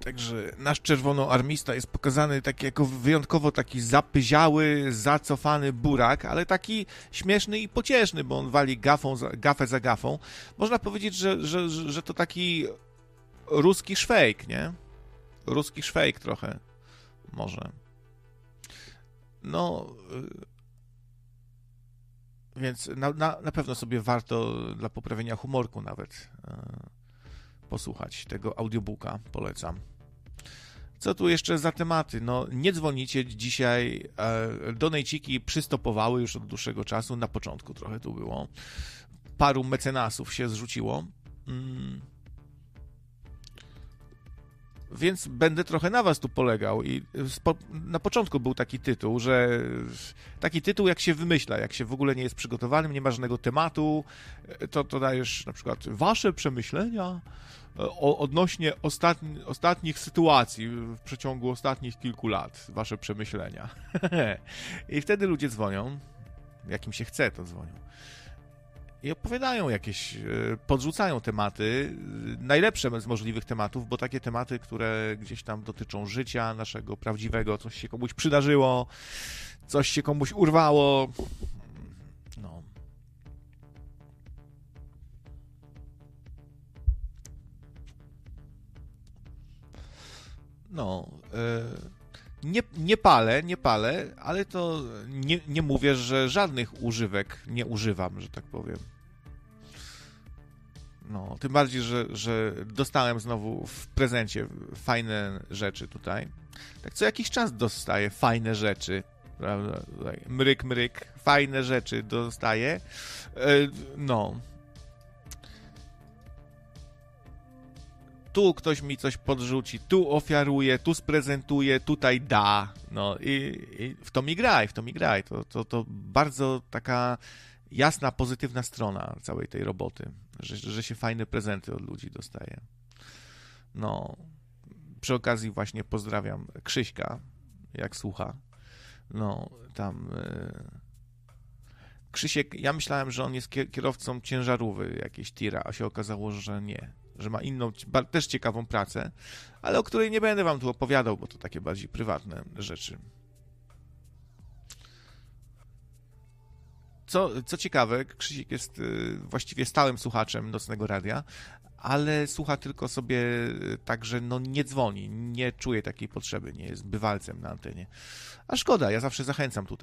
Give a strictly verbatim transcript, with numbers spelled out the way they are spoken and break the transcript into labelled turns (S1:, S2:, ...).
S1: Także nasz czerwonoarmista jest pokazany taki jako wyjątkowo taki zapyziały, zacofany burak, ale taki śmieszny i pocieszny, bo on wali gafą, za, gafę za gafą. Można powiedzieć, że, że, że to taki ruski szwejk, nie? Ruski szwejk trochę. Może. No... Więc na, na, na pewno sobie warto dla poprawienia humorku nawet e, posłuchać tego audiobooka, polecam. Co tu jeszcze za tematy? No, nie dzwonicie dzisiaj, e, donejciki przystopowały już od dłuższego czasu, na początku trochę tu było. Paru mecenasów się zrzuciło. Mm. Więc będę trochę na was tu polegał i spo, na początku był taki tytuł, że taki tytuł jak się wymyśla, jak się w ogóle nie jest przygotowanym, nie ma żadnego tematu, to, to dajesz na przykład wasze przemyślenia o, odnośnie ostatni, ostatnich sytuacji w przeciągu ostatnich kilku lat, wasze przemyślenia. I wtedy ludzie dzwonią, jak im się chce, to dzwonią. I opowiadają jakieś, podrzucają tematy, najlepsze z możliwych tematów, bo takie tematy, które gdzieś tam dotyczą życia naszego prawdziwego, coś się komuś przydarzyło, coś się komuś urwało. No. No. Nie, nie palę, nie palę, ale to nie, nie mówię, że żadnych używek nie używam, że tak powiem. No, tym bardziej, że, że dostałem znowu w prezencie fajne rzeczy tutaj. Tak co jakiś czas dostaję fajne rzeczy, prawda? Mryk, mryk, fajne rzeczy dostaję. No. Tu ktoś mi coś podrzuci, tu ofiaruje, tu sprezentuje, tutaj da. No i, i w to mi graj, w to mi graj. To, to, to bardzo taka jasna, pozytywna strona całej tej roboty, że, że się fajne prezenty od ludzi dostaje. No, przy okazji właśnie pozdrawiam Krzyśka, jak słucha. No, tam... Yy... Krzysiek, ja myślałem, że on jest kierowcą ciężarówki jakiejś tira, a się okazało, że nie. Że ma inną, też ciekawą pracę, ale o której nie będę wam tu opowiadał, bo to takie bardziej prywatne rzeczy. Co, co ciekawe, Krzysiek jest właściwie stałym słuchaczem Nocnego Radia, ale słucha tylko sobie tak, że no nie dzwoni, nie czuje takiej potrzeby, nie jest bywalcem na antenie. A szkoda, ja zawsze zachęcam tutaj